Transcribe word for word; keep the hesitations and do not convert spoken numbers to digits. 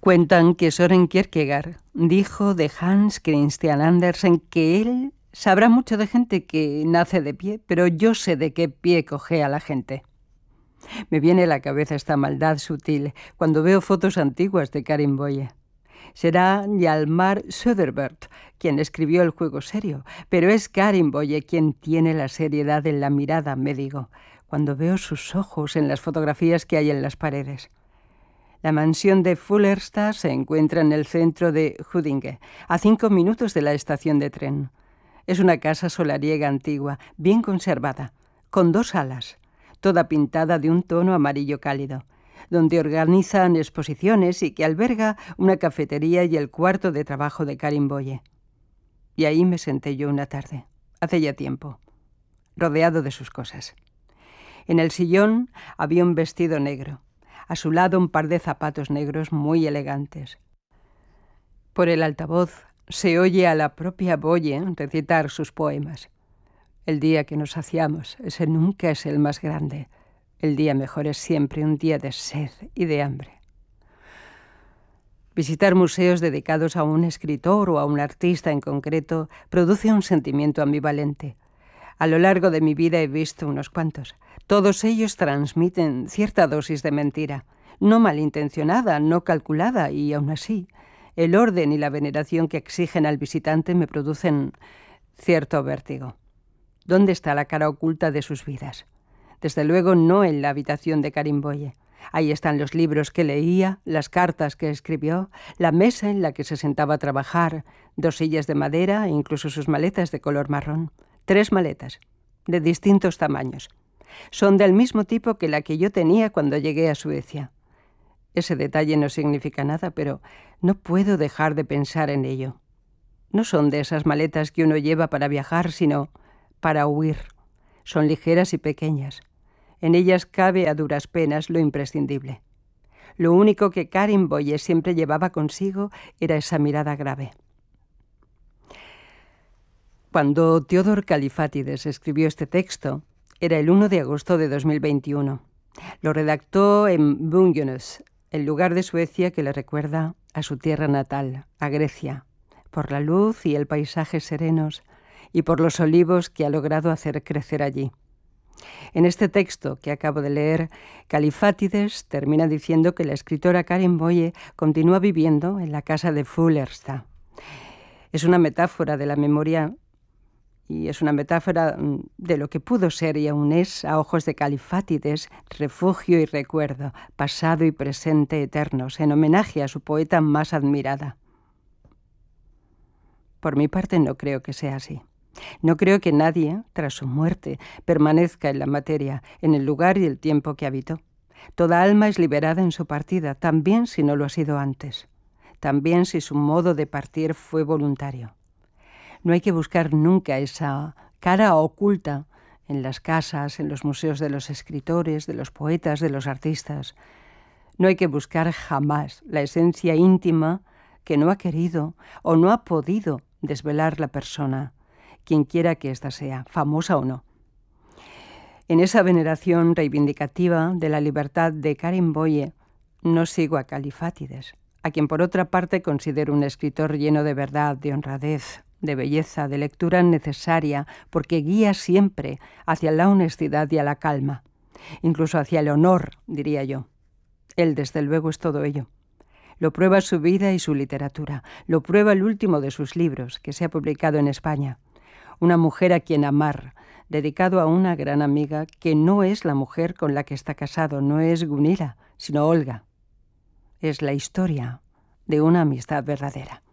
Cuentan que Søren Kierkegaard dijo de Hans Christian Andersen que él sabrá mucho de gente que nace de pie, pero yo sé de qué pie cojea la gente. Me viene a la cabeza esta maldad sutil cuando veo fotos antiguas de Karin Boye. Será Hjalmar Söderberg quien escribió El juego serio, pero es Karin Boye quien tiene la seriedad en la mirada, me digo, cuando veo sus ojos en las fotografías que hay en las paredes. La mansión de Fullerstad se encuentra en el centro de Huddinge, a cinco minutos de la estación de tren. Es una casa solariega antigua, bien conservada, con dos salas, toda pintada de un tono amarillo cálido, donde organizan exposiciones y que alberga una cafetería y el cuarto de trabajo de Karin Boye. Y ahí me senté yo una tarde, hace ya tiempo, rodeado de sus cosas. En el sillón había un vestido negro. A su lado un par de zapatos negros muy elegantes. Por el altavoz se oye a la propia Boye recitar sus poemas. El día que nos saciamos, ese nunca es el más grande. El día mejor es siempre un día de sed y de hambre. Visitar museos dedicados a un escritor o a un artista en concreto produce un sentimiento ambivalente. A lo largo de mi vida he visto unos cuantos. Todos ellos transmiten cierta dosis de mentira, no malintencionada, no calculada, y aún así, el orden y la veneración que exigen al visitante me producen cierto vértigo. ¿Dónde está la cara oculta de sus vidas? Desde luego no en la habitación de Karin Boye. Ahí están los libros que leía, las cartas que escribió, la mesa en la que se sentaba a trabajar, dos sillas de madera e incluso sus maletas de color marrón. Tres maletas, de distintos tamaños. Son del mismo tipo que la que yo tenía cuando llegué a Suecia. Ese detalle no significa nada, pero no puedo dejar de pensar en ello. No son de esas maletas que uno lleva para viajar, sino para huir. Son ligeras y pequeñas. En ellas cabe a duras penas lo imprescindible. Lo único que Karin Boye siempre llevaba consigo era esa mirada grave. Cuando Theodor Kallifatides escribió este texto, era el uno de agosto de dos mil veintiuno. Lo redactó en Bungenäs, el lugar de Suecia que le recuerda a su tierra natal, a Grecia, por la luz y el paisaje serenos y por los olivos que ha logrado hacer crecer allí. En este texto que acabo de leer, Kallifatides termina diciendo que la escritora Karin Boye continúa viviendo en la casa de Fullerstad. Es una metáfora de la memoria y es una metáfora de lo que pudo ser y aún es, a ojos de Kallifatides, refugio y recuerdo, pasado y presente eternos, en homenaje a su poeta más admirada. Por mi parte no creo que sea así. No creo que nadie, tras su muerte, permanezca en la materia, en el lugar y el tiempo que habitó. Toda alma es liberada en su partida, también si no lo ha sido antes, también si su modo de partir fue voluntario. No hay que buscar nunca esa cara oculta en las casas, en los museos de los escritores, de los poetas, de los artistas. No hay que buscar jamás la esencia íntima que no ha querido o no ha podido desvelar la persona, quien quiera que ésta sea, famosa o no. En esa veneración reivindicativa de la libertad de Karin Boye, no sigo a Kallifatides, a quien por otra parte considero un escritor lleno de verdad, de honradez, de belleza, de lectura necesaria, porque guía siempre hacia la honestidad y a la calma, incluso hacia el honor, diría yo. Él, desde luego, es todo ello. Lo prueba su vida y su literatura, lo prueba el último de sus libros, que se ha publicado en España, Una mujer a quien amar, dedicado a una gran amiga que no es la mujer con la que está casado, no es Gunilla, sino Olga. Es la historia de una amistad verdadera.